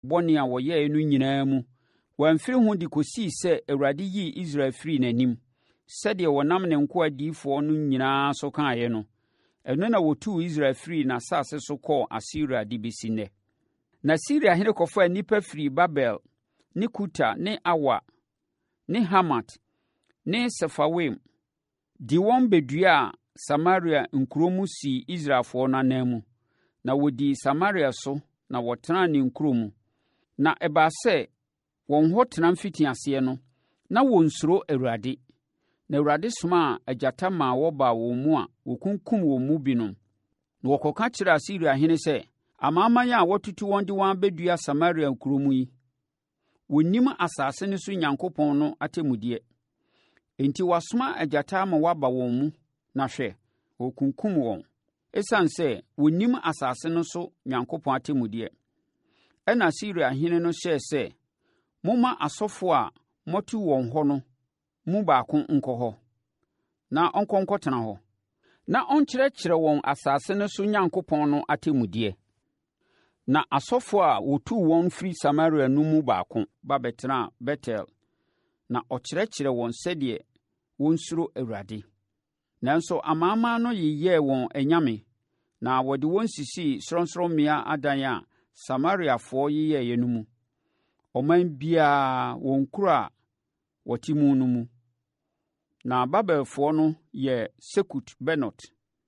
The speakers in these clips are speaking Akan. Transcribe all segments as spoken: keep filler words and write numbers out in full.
bɔne a wɔyɛɛ no nyinaa mu, wɔamfiri ho de kɔsii sɛ Awurade yii Israel firii n'anim, sɛdeɛ wɔnam ne nkoa adiyifoɔ no nyinaa so kaeɛ no. Ɛno na wɔtuu Israel firii n'asase so kɔɔ Asiria de bɛsi nnɛ. Na Asiriahene kɔfaa nnipa firii Babel ne Kuta ne Awa ne Hamat ne Sefarwaim, de wɔn bɛduaa Samaria nkuro mu sii Israelfoɔ no anan mu. Na wɔdii Samaria so na wɔtenaa ne nkuro mu. Na ɛbaa sɛ wɔn hɔ tena mfitiaseɛ no, na wɔnsuro Awurade. Na Awurade somaa agyata maa wɔbaa wɔn mu a wɔkunkum wɔn mu binom. Na wɔkɔka kyerɛɛ Asiriahene sɛ, amanaman a wɔatutu wɔn de wɔn abɛdua Samaria nkuro mu yi, wɔnnim asase no so Nyankopɔn no atemmudeɛ. Enti wasoma agyata ama wɔaba wɔn mu, na hwɛ, wɔkunkum wɔn, ɛsiane sɛ wɔnnim asase no so Nyankopɔn atemmudeɛ. Ɛna Asiriahene no hyɛɛ sɛ, momma asɔfoɔ a moatu wɔn hɔ no mu baako nkɔ hɔ, na ɔnkɔ nkɔtena hɔ, na ɔnkyerɛkyerɛ wɔn asase no so Nyankopɔn no atemmudeɛ. Na asɔfoɔ a wɔtuu wɔn firi Samaria no mu baako ba bɛtenaa Betel, na ɔkyerɛkyerɛ wɔn sɛdeɛ wɔnsuro Awurade. Nanso amanaman no yeyɛɛ wɔn anyame, na wɔde wɔn sisii sorɔnsorɔmmea adan a Samariafoɔ yeyɛeɛ no mu. Ɔman biara wɔn kuro a wɔte mu no mu. Na Babelfoɔ no yɛ Sekut Benot,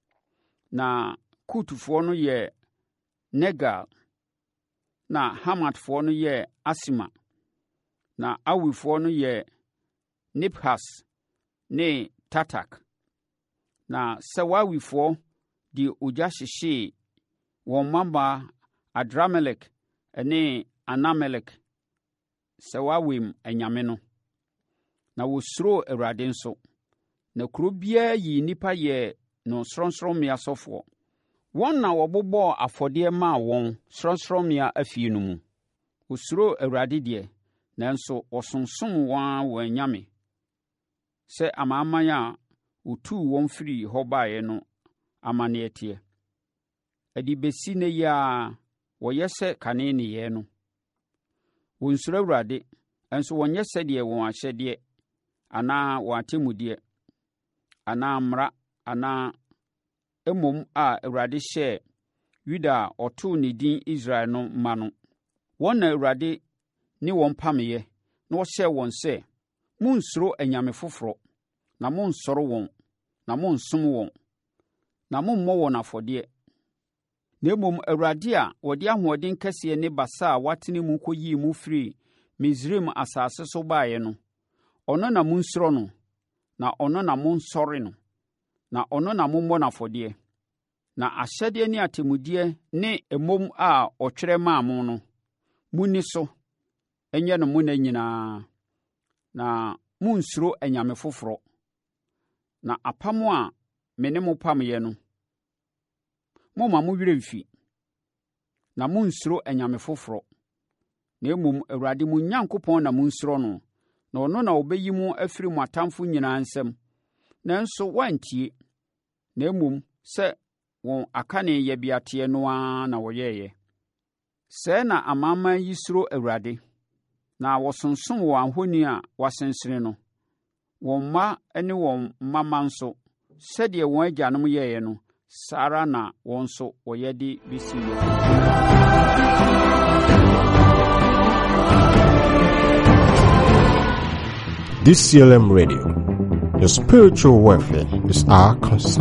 na Kutfoɔ no yɛ Negal, na Hamatfoɔ no yɛ Asima, na Awifoɔ no yɛ Nibhas ne Tatak. Na Sewawifoɔ de ogya hyehyee wɔn mmammaa Adramelek ne Anamelek, Sewawim anyame no. Na wɔsuro Awurade nso. Na kuro biara yii nnipa yɛɛ no sorɔnsorɔmmea asɔfoɔ. Wɔn na wɔbobɔɔ afɔdeɛ maa wɔn sorɔnsorɔmmea afie no mu. Wɔsuro Awurade deɛ, nanso wɔsonsom wɔn a wɔn anyame, sɛ amanaman a wɔtuu wɔn firi hɔ baeɛ no amanneɛ teɛ. Ɛde bɛsi nnɛ yi ara wɔyɛ sɛ kane nneyɛɛ no. Wɔnsuro Awurade, nso wɔnyɛ sɛdeɛ wɔn ahyɛdeɛ, anaa wɔn atemmudeɛ, anaa mmara, anaa mmom a Awurade hyɛɛ Yuda a ɔtoo ne din Israel no ma no. Wɔn na Awurade ne wɔn pameeɛ, na wɔhyɛɛ wɔn sɛ, monnsuro anyame foforɔ, na monnsɔre wɔn, na monnsom wɔn, na mommmɔ wɔn afɔdeɛ. Na mmom Awurade a wɔde ahoɔden kɛseɛ ne basa a watene mu kɔyii mu firi Misraim asase so baeɛ no, ɔno na monsuro no, na ɔno na monsɔre no, na ɔno na mommɔ no afɔdeɛ. Na ahyɛdeɛ ne atemmudeɛ ne mmom a ɔtwerɛ maa mo no, munni so, ɛnyɛ no mo nna nyinaa, na monnsuro anyame foforɔ. Na apam a me ne mo pameɛ no, momma mo werɛ mfi, na monnsuro anyame foforɔ. Na mmom Awurade mo Nyankopɔn na monsuro no, na ɔno na ɔbɛyi mo afiri mo atamfo nyinaa nsam. Nanso wɔantie, na mmom sɛ wɔn akane yɛbeateɛ no ara na wɔyɛeɛ. Sɛɛ na amanaman yi suro Awurade, na wɔsonsom wɔn ahoni a wɔasensene no, wɔn mma ne wɔn mmamma nso, sɛdeɛ wɔn agyanom yɛeɛ no, saa ara na wɔn nso wɔyɛ de bɛsi mu. D C L M Radio, your spiritual welfare is our concern.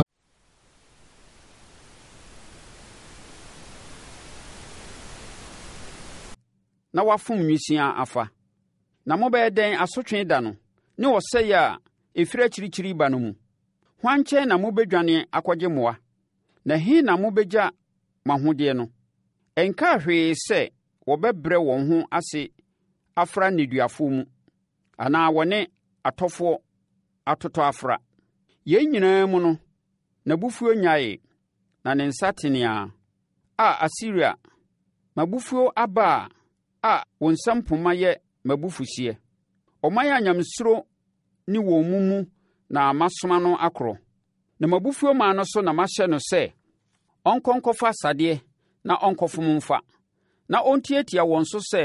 Na wafom nwisia afa, na mobɛyɛ dɛn asotwe da no, ne ɔsɛe a ɛfiri akyirikyiri ba no mu. Hwan nkyɛn na mobɛdwane akɔgye mmoa? Na he na mobɛgya mo ahodeɛ no? Ɛnkaa hwee sɛ wɔbɛbrɛ wɔn ho ase afra nneduafoɔ mu, anaa wɔne atɔfoɔ atotɔ afra. Yɛn nyinaa mu no, n'abufuo nyae, na ne nsa tenea. A Asiria, m'abufuo aba a, a wɔn nsam poma yɛ m'abufuhyeɛ. Ɔman a nyamesuro ne wɔn mu mu na masoma no akorɔ. Na m'abufuo maa no so na mahyɛ no sɛ, ɔnkɔ nkɔfa asadeɛ na ɔnkɔfom mfa, na ɔntiatia wɔn so sɛ